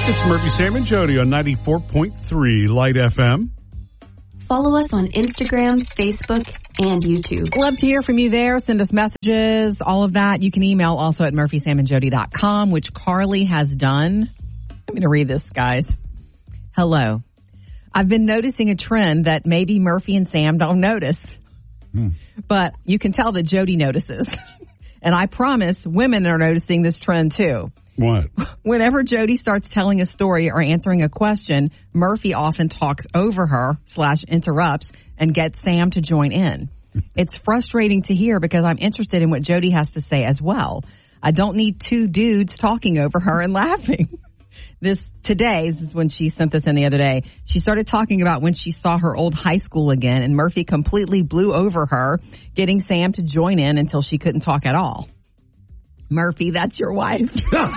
It's Murphy, Sam, and Jody on 94.3 Light FM. Follow us on Instagram, Facebook, and YouTube. Love to hear from you there. Send us messages, all of that. You can email also at murphysamandjody.com, which Carly has done. I'm going to read this, guys. Hello. I've been noticing a trend that maybe Murphy and Sam don't notice. But you can tell that Jody notices. And I promise women are noticing this trend too. What? Whenever Jody starts telling a story or answering a question, Murphy often talks over her / interrupts and gets Sam to join in. It's frustrating to hear because I'm interested in what Jody has to say as well. I don't need two dudes talking over her and laughing. This is when she sent this in the other day. She started talking about when she saw her old high school again, and Murphy completely blew over her, getting Sam to join in until she couldn't talk at all. Murphy, that's your wife. Don't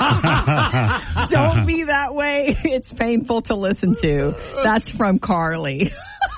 be that way. It's painful to listen to. That's from Carly.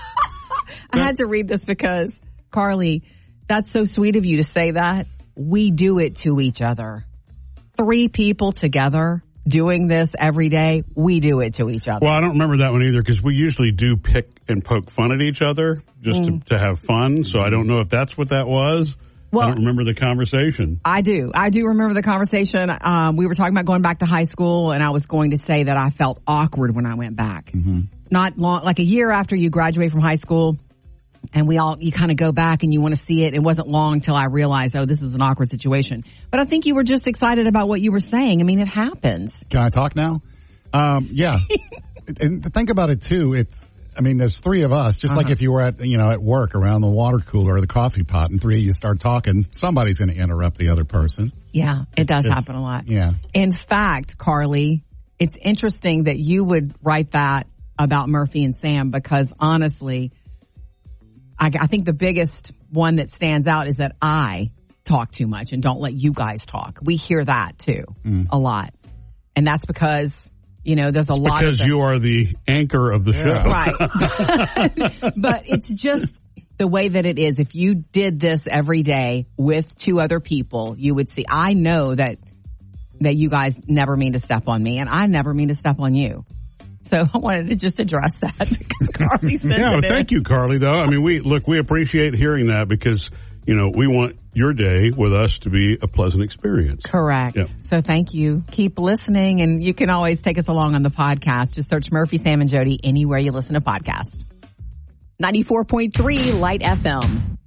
I had to read this because, Carly, that's so sweet of you to say that. We do it to each other. 3 people together doing this every day, we do it to each other. Well, I don't remember that one either because we usually do pick and poke fun at each other just to have fun. So I don't know if that's what that was. Well, I don't remember the conversation. I do remember the conversation. We were talking about going back to high school, and I was going to say that I felt awkward when I went back. Not long, like a year after you graduate from high school, and you kind of go back and you want to see it. It wasn't long until I realized, this is an awkward situation. But I think you were just excited about what you were saying. I mean, it happens. Can I talk now? Yeah. And think about it too. There's 3 of us, just like if you were at work around the water cooler or the coffee pot and 3 of you start talking, somebody's going to interrupt the other person. Yeah, it does happen a lot. Yeah. In fact, Carly, it's interesting that you would write that about Murphy and Sam because honestly, I think the biggest one that stands out is that I talk too much and don't let you guys talk. We hear that too a lot. And that's because there's a lot because you are the anchor of the show. Right. But it's just the way that it is. If you did this every day with 2 other people, you would see. I know that you guys never mean to step on me, and I never mean to step on you. So I wanted to just address that because Carly said Yeah, but thank you, Carly, though. I mean, we appreciate hearing that because, we want your day with us to be a pleasant experience. Correct. Yeah. So thank you. Keep listening, and you can always take us along on the podcast. Just search Murphy, Sam, and Jody anywhere you listen to podcasts. 94.3 Light FM.